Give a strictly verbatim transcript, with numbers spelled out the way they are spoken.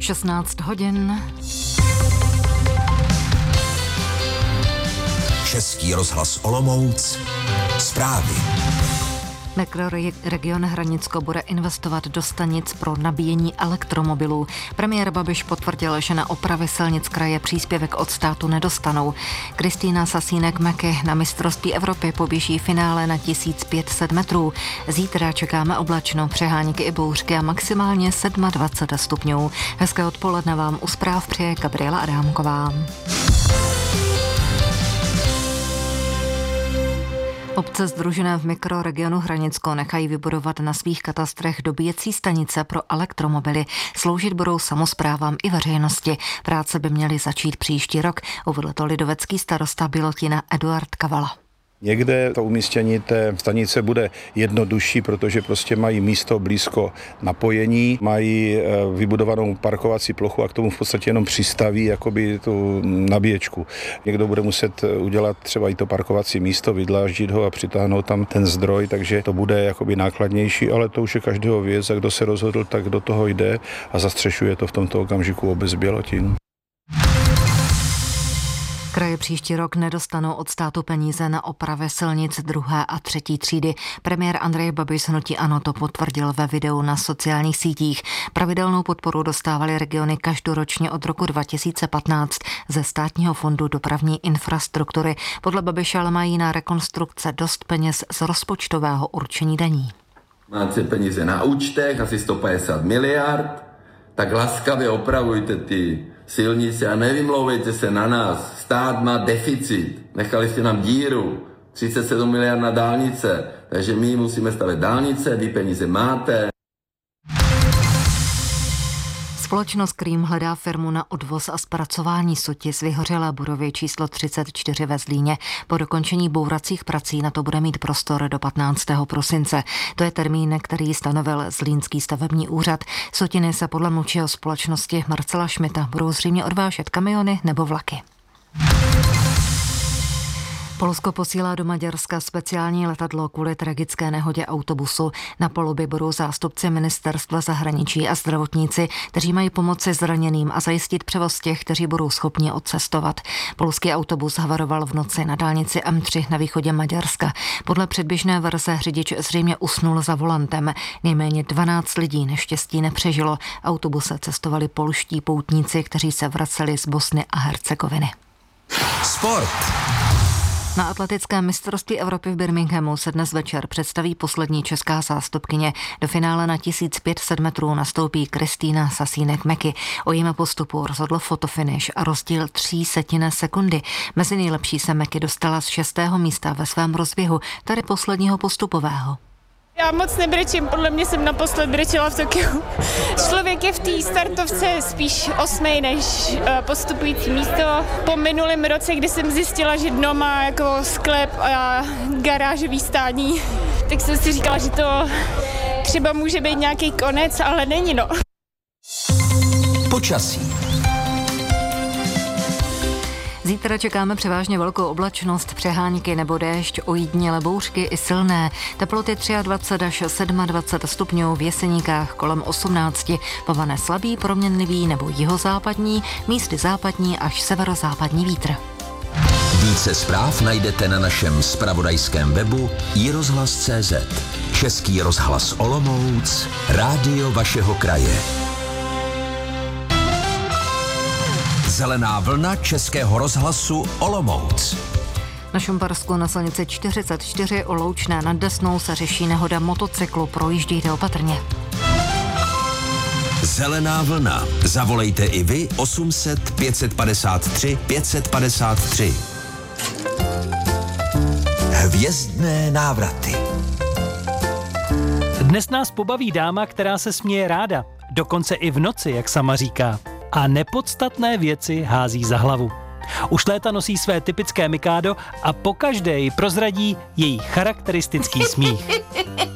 šestnáct hodin. Český rozhlas Olomouc. Zprávy. Mikroregion Hranicko bude investovat do stanic pro nabíjení elektromobilů. Premiér Babiš potvrdil, že na opravy silnic kraje příspěvek od státu nedostanou. Kristýna Sasínek-Meky na mistrovství Evropy poběží finále na tisíc pět set metrů. Zítra čekáme oblačno, přehánky i bouřky a maximálně dvacet sedm stupňů. Hezké odpoledne vám u zpráv přeje Gabriela Adámková. Obce sdružené v mikroregionu Hranicko nechají vybudovat na svých katastrech dobíjecí stanice pro elektromobily. Sloužit budou samosprávám i veřejnosti. Práce by měly začít příští rok, uvedl to lidovecký starosta Bylotina Eduard Kavala. Někde to umístění té stanice bude jednodušší, protože prostě mají místo blízko napojení, mají vybudovanou parkovací plochu a k tomu v podstatě jenom přistaví jakoby tu nabíječku. Někdo bude muset udělat třeba i to parkovací místo, vydláždit ho a přitáhnout tam ten zdroj, takže to bude jakoby nákladnější, ale to už je každého věc a kdo se rozhodl, tak do toho jde a zastřešuje to v tomto okamžiku obec Bělotin. Kraje příští rok nedostanou od státu peníze na opravy silnic druhé a třetí třídy. Premiér Andrej Babiš z hnutí ANO to potvrdil ve videu na sociálních sítích. Pravidelnou podporu dostávaly regiony každoročně od roku dva tisíce patnáct ze Státního fondu dopravní infrastruktury. Podle Babiše ale mají na rekonstrukce dost peněz z rozpočtového určení daní. Máte peníze na účtech, asi sto padesát miliard, tak laskavě opravujte ty silnice a nevymlouvejte se na nás. Stát má deficit. Nechali jste nám díru. třicet sedm miliard na dálnice. Takže my musíme stavět dálnice, vy peníze máte. Společnost Cream hledá firmu na odvoz a zpracování suti z vyhořelé budovy číslo třicet čtyři ve Zlíně. Po dokončení bouracích prací na to bude mít prostor do patnáctého prosince. To je termín, který stanovil Zlínský stavební úřad. Sutiny se podle mluvčího společnosti Marcela Šmita budou zřejmě odvážet kamiony nebo vlaky. Polsko posílá do Maďarska speciální letadlo kvůli tragické nehodě autobusu. Na palubě budou zástupci ministerstva zahraničí a zdravotníci, kteří mají pomoci zraněným a zajistit převoz těch, kteří budou schopni odcestovat. Polský autobus havaroval v noci na dálnici M tři na východě Maďarska. Podle předběžné verze řidič zřejmě usnul za volantem. Nejméně dvanáct lidí neštěstí nepřežilo. Autobuse cestovali polští poutníci, kteří se vraceli z Bosny a Hercegoviny. Sport. Na atletickém mistrovství Evropy v Birminghamu se dnes večer představí poslední česká zástupkyně. Do finále na tisíc pět set metrů nastoupí Kristýna Sasínek-Meky. O jejím postupu rozhodl fotofinish a rozdíl tří setin sekundy. Mezi nejlepší se Meky dostala z šestého místa ve svém rozběhu, tady posledního postupového. Já moc nebrečím, podle mě jsem naposled brečela v Tokiu. Člověk je v té startovce spíš osmej než postupující místo. Po minulém roce, kdy jsem zjistila, že dno má jako sklep a garážový stání, tak jsem si říkala, že to třeba může být nějaký konec, ale není no. Počasí. Zítra čekáme převážně velkou oblačnost, přehánky nebo déšť, ojedinělé bouřky i silné. Teploty dvacet tři až dvacet sedm stupňů, v Jeseníkách kolem osmnáct, povane slabý, proměnlivý nebo jihozápadní, místy západní až severozápadní vítr. Více zpráv najdete na našem zpravodajském webu i rozhlas tečka cé zet. Český rozhlas Olomouc, rádio vašeho kraje. Zelená vlna Českého rozhlasu Olomouc. Na Šumpersku na silnici čtyřicet čtyři o Loučné nad Desnou se řeší nehoda motocyklu, projíždějte opatrně. Zelená vlna. Zavolejte i vy osm set pět padesát tři pět padesát tři. Hvězdné návraty. Dnes nás pobaví dáma, která se směje ráda, dokonce i v noci, jak sama říká. A nepodstatné věci hází za hlavu. Už léta nosí své typické mikádo a pokaždé ji prozradí její charakteristický smích.